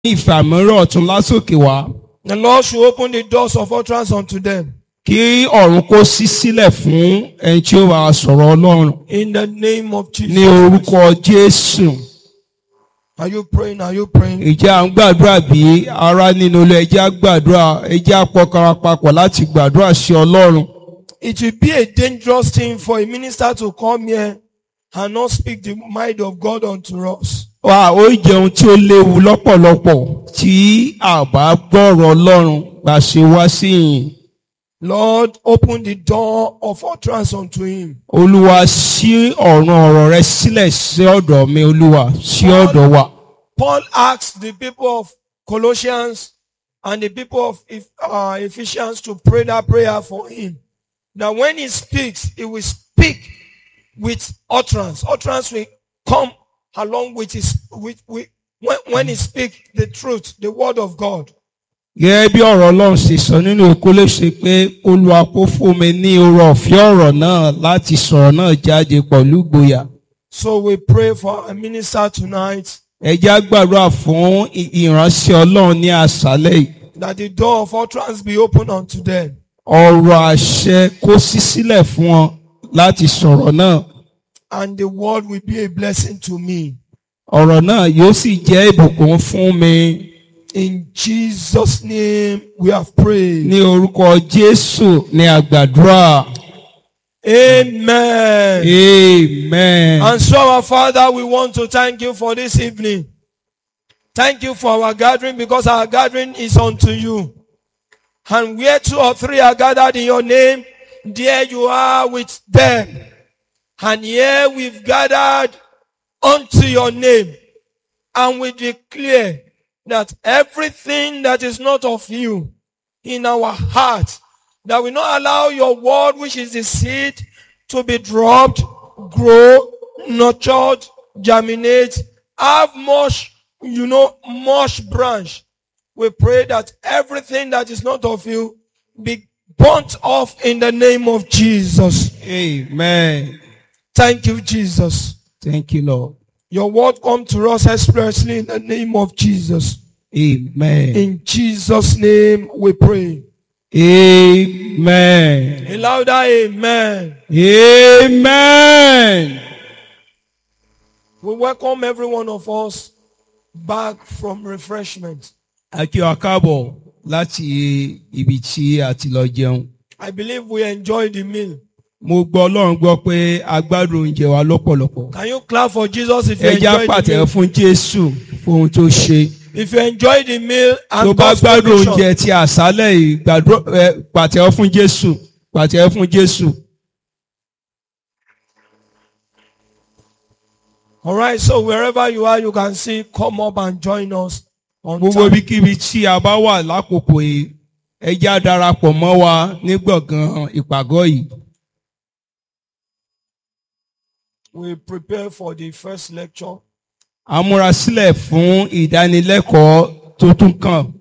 ìfàmìíràn ọ̀tún lásòkè wá. The Lord should open the doors of utterance unto them. Kí ọ̀run kó ṣí sílẹ̀ fún ẹni tí ó bá sọ̀rọ̀ Ọlọ́run. In the name of Jesus. Ní orúkọ Jésù. Are you praying? Are you praying? Ǹjẹ́ à ń gbàdúrà bí ará nínú ilé? Ẹ jẹ́ á gbàdúrà, ẹ jẹ́ á pọkànra papọ̀ láti gbàdúrà sí Ọlọ́run. It will be a dangerous thing for a minister to come here and not speak the mind of God unto us. Ó jẹ́ ohun tí ó léwu lọ́pọ̀lọpọ̀ tí a bá gbọ́rọ̀ Ọlọ́run bá ṣe wá sí yìí. Lord, open the door of utterance unto him. Olúwa ṣí ọ̀run rẹ sílẹ̀ sí ọ̀dọ̀ mi, Olúwa sí ọ̀dọ̀ wa. Paul asked the people of Colossians and the people of Ephesians to pray that prayer for him. Now when he speaks, he will speak with utterance. Utterance will come along with his when he speaks the truth, the word of God. Gẹ́gẹ́ bí ọ̀rọ̀ Ọlọ́run ṣe sọ nínú Kólósè pé Olúwa kó fún mi ní oore ọ̀fẹ́ ọ̀rọ̀ náà láti sọ̀rọ̀ náà jáde pẹ̀lú ìgboyà. So we pray for our minister tonight. Ẹ jẹ́ á gbàdúrà fún ìránṣẹ́ Ọlọ́run ní àṣálẹ́ yìí. That the door of utterance be opened unto them. Ọ̀rọ̀ àṣẹ kó ṣí sílẹ̀ fún wọn láti sọ̀rọ̀ náà. And the word will be a blessing to me. Ọ̀rọ̀ náà yóò sì jẹ́ ìbùkún fún mi. In Jesus' name we have prayed. Ní orúkọ Jésù ni a gbàdúrà. Amen. Amen. And so our Father, we want to thank you for this evening. Thank you for our gathering, because our gathering is unto you. And where 2 or 3 are gathered in your name, there you are with them. And here we've gathered unto your name. And we declare that everything that is not of you in our heart, that we not allow your word, which is the seed, to be dropped, grow, nurtured, germinate, have much branch. We pray that everything that is not of you be burnt off in the name of Jesus. Amen. Thank you, Jesus. Thank you, Lord. Your word come to us expressly in the name of Jesus. Amen. In Jesus' name we pray. Amen. A louder amen. Amen. We welcome every one of us back from refreshment. A kí wa káàbọ̀ láti ibi tí a ti lọ jẹun. I believe we enjoyed the meal. Mo gbọ́ Ọlọ́run gbọ́ pé a gbádùn oúnjẹ wa lọ́pọ̀lọpọ̀. Can you clap for Jesus if you Ẹ jẹ́ á enjoyed the pàtẹ́wọ́ meal? fún Jésù fún ohun tó ṣe. If you enjoyed the meal Tó and bá God's gbádùn provision, oúnjẹ ti àṣálẹ́ yìí, pàtẹ́wọ́ fún Jésù. Pàtẹ́wọ́ fún Jésù. all right, so wherever you are, you can see, come up and join us on Gbogbo time. ibikíbi tí a bá wà lákòókò yìí, ẹ jẹ́ á darapọ̀ mọ́ wa ní gbọ̀ngàn ìpàgọ́ yìí. We prepare for the first lecture. A múra sílẹ̀ fún ìdánilẹ́kọ̀ọ́ tó tún kàn.